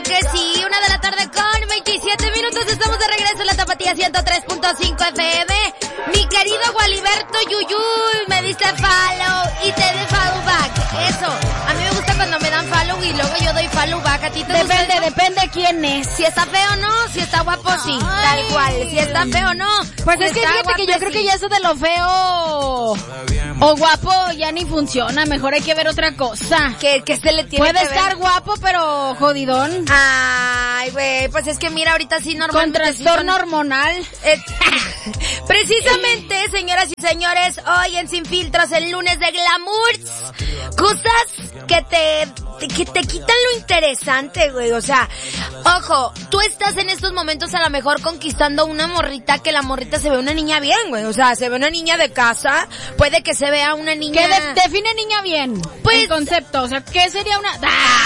que sí, 1:27 p.m. Estamos de regreso en la Tapatía 103.5 FM. Mi querido Gualiberto Yuyuy, me diste follow y te de follow back. Eso, a mí me gusta cuando me dan follow y luego yo doy follow back. ¿A ti te gusta eso? Depende quién es. Si está feo o no, si está guapo sí, tal cual. Si está feo o no. Pues es que fíjate que yo creo que ya eso de lo feo o guapo ya ni funciona. Mejor hay que ver otra cosa. ¿Qué se le tiene Puede que ver? estar guapo pero jodidón. Ay, güey, pues es que mira, ahorita sí normalmente con trastorno hormonal. Precisamente, señoras y señores, hoy en Sin Filtros, el lunes de glamour, cosas que te quitan lo interesante, güey. O sea, ojo, tú estás en estos momentos a lo mejor conquistando una morrita, que la morrita se ve una niña bien, güey. O sea, se ve una niña de casa, puede que se vea una niña... ¿Qué define niña bien? Pues... el concepto, o sea, ¿qué sería una...?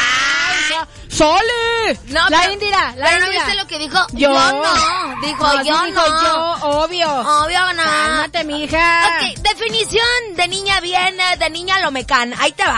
¡Sole! No, la pero, Indira, pero ¿no viste lo que dijo? Yo no. Dijo yo no. Yo, obvio. Obvio no. Cálmate, mija. Ok, definición de niña bien, de niña lomecán. Ahí te va.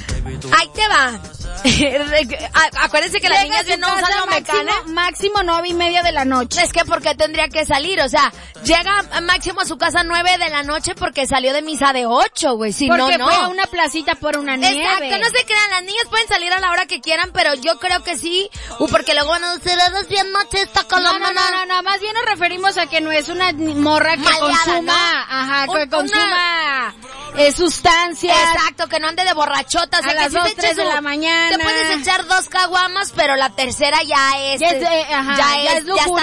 Acuérdense que las niñas bien no usan lomecán, máximo 9:30 de la noche. Es que ¿por qué tendría que salir? O sea, llega máximo a su casa 9 de la noche porque salió de misa de 8, güey. Si porque no. fue a una placita por una nieve. Exacto, no se crean, las niñas pueden salir a la hora que quieran, pero yo creo que sí. Porque luego van a decir, eres bien machista con la mamá. No, más bien nos referimos a que no es una morra que maleada, consuma, ¿no? ajá, que consuma sustancias. Exacto, que no ande de borrachota. O sea, a las 2, 3 de la mañana. Te puedes echar 2 caguamas, pero la tercera ya es... ya está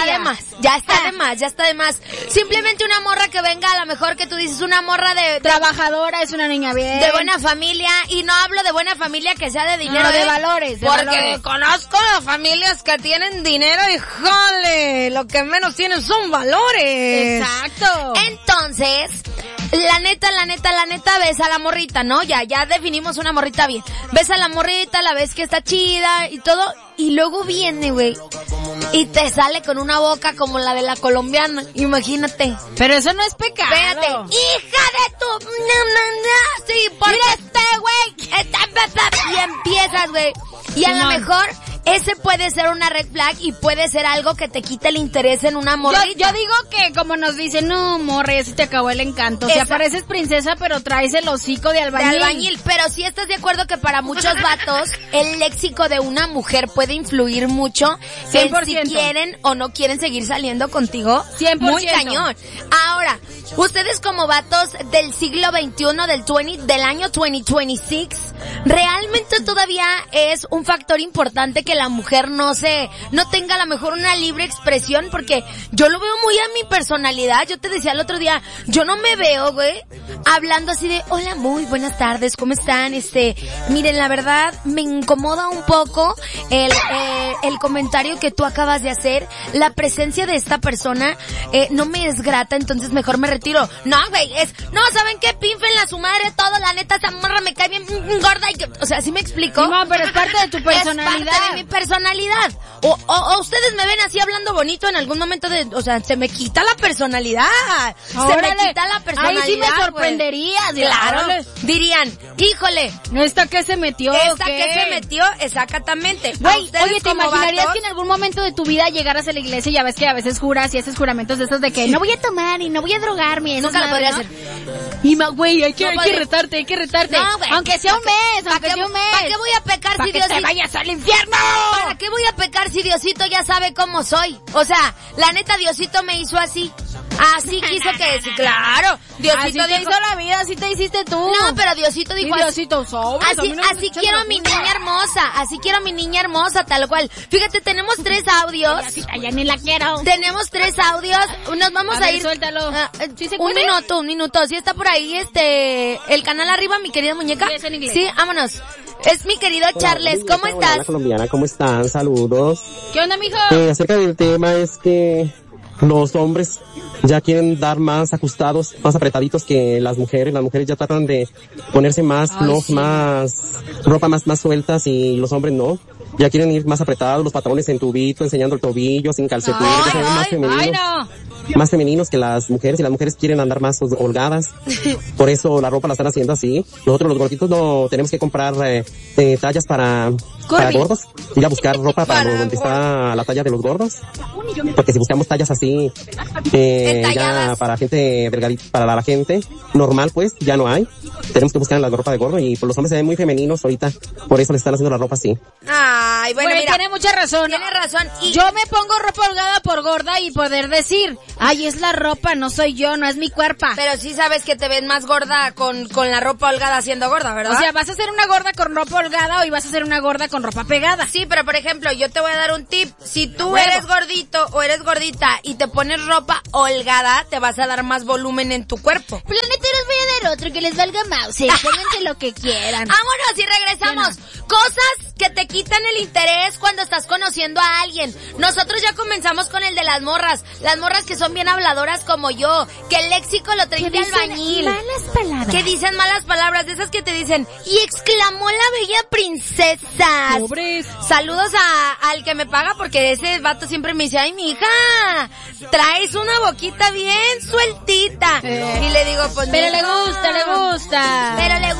de más. Simplemente una morra que venga, a lo mejor que tú dices, una morra de trabajadora, es una niña bien. De buena familia, y no hablo de buena familia que sea de dinero. No, de valores. Porque conozco familias que tienen dinero y ¡jole! Lo que menos tienen son valores. Exacto. Entonces... La neta, ves a la morrita, ¿no? Ya definimos una morrita bien. Ves a la morrita, la ves que está chida y todo, y luego viene, güey, y te sale con una boca como la de la colombiana, imagínate. Pero eso no es pecado. Espérate, hija de tu... Sí, porque... Mira güey, y empiezas, güey. Y a lo mejor... ese puede ser una red flag y puede ser algo que te quite el interés en una morrita. Yo digo que como nos dicen, no, morre, si te acabó el encanto. O sea, pareces princesa, pero traes el hocico de albañil. Pero sí estás de acuerdo que para muchos vatos, el léxico de una mujer puede influir mucho 100%. en si quieren o no quieren seguir saliendo contigo. 100%. Muy cañón. Ahora, ustedes como vatos del siglo XXI, del año 2026, realmente todavía es un factor importante que la mujer no tenga a lo mejor una libre expresión, porque yo lo veo muy a mi personalidad. Yo te decía el otro día, yo no me veo, güey, hablando así de, hola, muy buenas tardes, ¿cómo están? Miren, la verdad, me incomoda un poco el comentario que tú acabas de hacer. La presencia de esta persona, no me es grata, entonces mejor me retiro. No, güey, no, ¿saben qué? Pínfenla a su madre todo, la neta, esa morra me cae bien gorda o sea, ¿sí me explico? No, pero es parte de tu personalidad. Es parte de mi personalidad. O ustedes me ven así hablando bonito en algún momento o sea, se me quita la personalidad. Órale. Se me quita la personalidad. Ahí sí me sorprenderías. Claro. Dirían, híjole. ¿Esta qué se metió? ¿Qué se metió? Exactamente. Güey, oye, ¿te imaginarías que en algún momento de tu vida llegaras a la iglesia y ya ves que a veces juras y haces juramentos de esos de que no voy a tomar y no voy a drogarme? Nunca lo podría hacer. Y güey, hay que retarte. No, güey. Aunque sea un mes, ¿Para qué voy a pecar si Diosito? ¡Para que te vayas al infierno! ¿Para qué voy a pecar si Diosito ya sabe cómo soy? O sea, la neta, Diosito me hizo así. Así quiso que... Sí, claro. Diosito así te hizo la vida, así te hiciste tú. No, pero Diosito dijo... Y Diosito sobres, así quiero a mi niña hermosa. Así quiero a mi niña hermosa, tal cual. Fíjate, tenemos 3 audios. Ya ni la quiero. Tenemos 3 audios. Nos vamos a ir... Suéltalo. ¿Sí se puede? Un minuto. Sí está por ahí el canal arriba, mi querida muñeca. Sí, es en inglés. Sí, vámonos. Es mi querido Charles, ¿cómo estás? Hola, colombiana, ¿cómo están? Saludos. ¿Qué onda, mijo? Acerca del tema es que los hombres ya quieren dar más ajustados, más apretaditos que las mujeres. Las mujeres ya tratan de ponerse más ropa más sueltas y los hombres no. Ya quieren ir más apretados, los pantalones en tubito, enseñando el tobillo, sin calcetín, que se ven más femeninos. Ay, no. más femeninos que las mujeres, y las mujeres quieren andar más holgadas. Por eso la ropa la están haciendo así. Nosotros los gorditos no tenemos que comprar tallas para gordos, ir a buscar ropa para donde está la talla de los gordos, porque si buscamos tallas así ya para gente delgadita, para la gente normal, pues ya no hay. Tenemos que buscar la ropa de gordo, y pues los hombres se ven muy femeninos ahorita, por eso les están haciendo la ropa así. Ay, bueno, mira, tiene mucha razón. Tiene razón. Y yo me pongo ropa holgada por gorda y poder decir, ay, es la ropa, no soy yo, no es mi cuerpo. Pero sí sabes que te ves más gorda con la ropa holgada siendo gorda, ¿verdad? O sea, ¿vas a hacer una gorda con ropa holgada o vas a hacer una gorda con ropa pegada? Sí, pero por ejemplo, yo te voy a dar un tip. Si tú eres gordito o eres gordita y te pones ropa holgada, te vas a dar más volumen en tu cuerpo. Planeteros, voy a dar otro que les valga mouse. Pónganse lo que quieran. Vámonos y regresamos. Cosas que te quitan el interés cuando estás conociendo a alguien. Nosotros ya comenzamos con el de las morras. Las morras que son bien habladoras como yo. Que el léxico lo traen de albañil. Malas palabras. Que dicen malas palabras. De esas que te dicen, y exclamó la bella princesa. Pobres. Saludos al que me paga, porque ese vato siempre me dice, ay, mija, traes una boquita bien sueltita. Y le digo, pues pero le gusta. Pero le